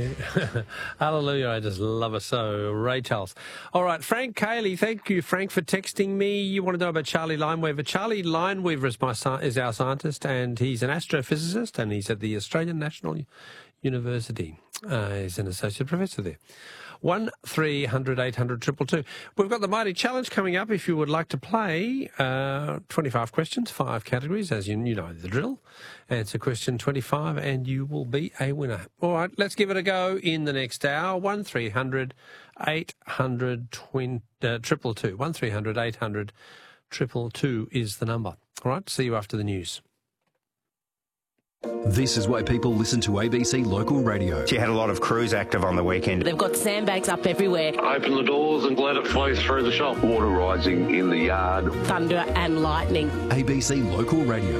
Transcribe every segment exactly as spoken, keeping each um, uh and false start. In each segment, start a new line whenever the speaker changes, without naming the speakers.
Hallelujah, I just love it so. Ray Charles. All right, Frank Cayley, thank you, Frank, for texting me. You want to know about Charlie Lineweaver. Charlie Lineweaver is, my, is our scientist, and he's an astrophysicist, and he's at the Australian National University. Uh, he's an associate professor there. one three hundred eight hundred two two two. We've got the Mighty Challenge coming up if you would like to play. Uh, twenty-five questions, five categories, as you, you know the drill. Answer question twenty-five and you will be a winner. All right, let's give it a go in the next hour. one three hundred eight hundred two two. one three hundred eight hundred two two two is the number. All right, see you after the news.
This is why people listen to A B C Local Radio.
She had a lot of crews active on the weekend.
They've got sandbags up everywhere.
Open the doors and let it flow through the shop.
Water rising in the yard.
Thunder and lightning.
A B C Local Radio.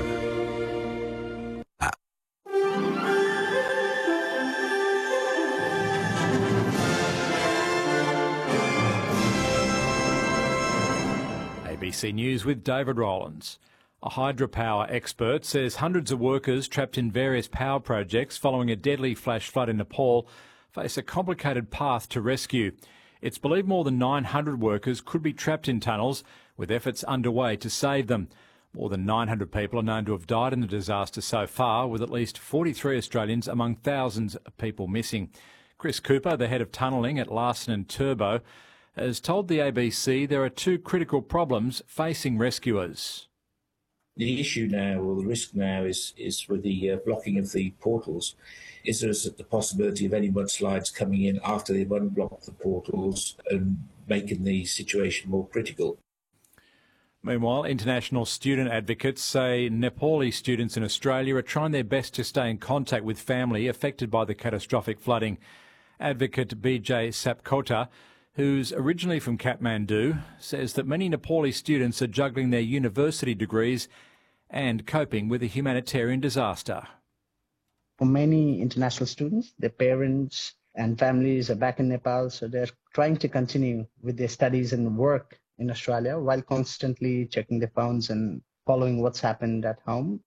A B C News with David Rowlands. A hydropower expert says hundreds of workers trapped in various power projects following a deadly flash flood in Nepal face a complicated path to rescue. It's believed more than nine hundred workers could be trapped in tunnels, with efforts underway to save them. More than nine hundred people are known to have died in the disaster so far, with at least forty-three Australians among thousands of people missing. Chris Cooper, the head of tunnelling at Larsen and Turbo, has told the A B C there are two critical problems facing rescuers.
The issue now, or the risk now, is is with the uh, blocking of the portals. Is there the possibility of any mudslides coming in after they've unblocked the portals and making the situation more critical?
Meanwhile, international student advocates say Nepali students in Australia are trying their best to stay in contact with family affected by the catastrophic flooding. Advocate B J Sapkota, who's originally from Kathmandu, says that many Nepali students are juggling their university degrees and coping with a humanitarian disaster.
For many international students, their parents and families are back in Nepal, so they're trying to continue with their studies and work in Australia while constantly checking their phones and following what's happened at home.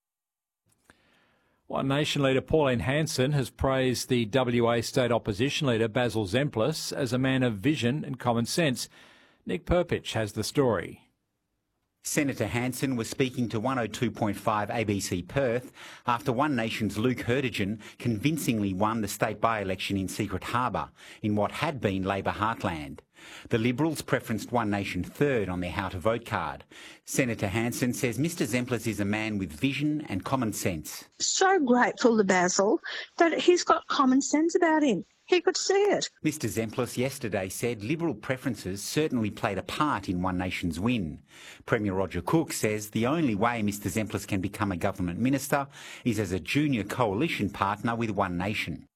One Nation leader Pauline Hanson has praised the W A state opposition leader Basil Zemplis as a man of vision and common sense. Nick Perpich has the story.
Senator Hanson was speaking to one oh two point five A B C Perth after One Nation's Luke Hurtigan convincingly won the state by-election in Secret Harbour in what had been Labor heartland. The Liberals preferenced One Nation third on their how to vote card. Senator Hanson says Mr Zemplis is a man with vision and common sense.
So grateful to Basil that he's got common sense about him. He could see it.
Mr Zemplis yesterday said Liberal preferences certainly played a part in One Nation's win. Premier Roger Cook says the only way Mr Zemplis can become a government minister is as a junior coalition partner with One Nation.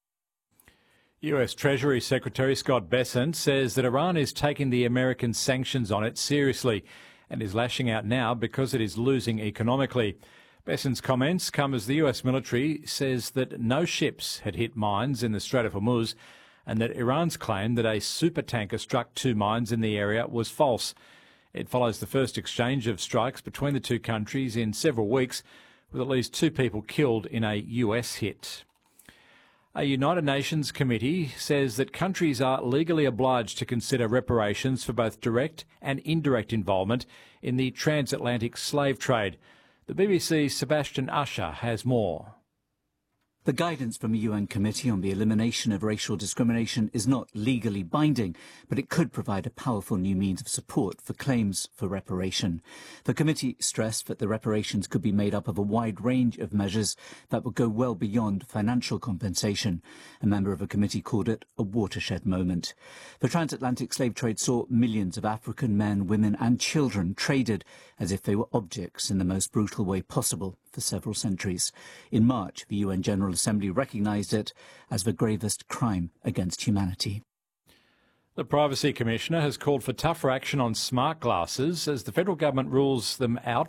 U S Treasury Secretary Scott Bessent says that Iran is taking the American sanctions on it seriously and is lashing out now because it is losing economically. Bessent's comments come as the U S military says that no ships had hit mines in the Strait of Hormuz and that Iran's claim that a supertanker struck two mines in the area was false. It follows the first exchange of strikes between the two countries in several weeks, with at least two people killed in a U S hit. A United Nations committee says that countries are legally obliged to consider reparations for both direct and indirect involvement in the transatlantic slave trade. The B B C's Sebastian Usher has more.
The guidance from a U N committee on the elimination of racial discrimination is not legally binding, but it could provide a powerful new means of support for claims for reparation. The committee stressed that the reparations could be made up of a wide range of measures that would go well beyond financial compensation. A member of a committee called it a watershed moment. The transatlantic slave trade saw millions of African men, women and children traded as if they were objects in the most brutal way possible for several centuries. In March, the U N General Assembly recognised it as the gravest crime against humanity.
The Privacy Commissioner has called for tougher action on smart glasses as the federal government rules them out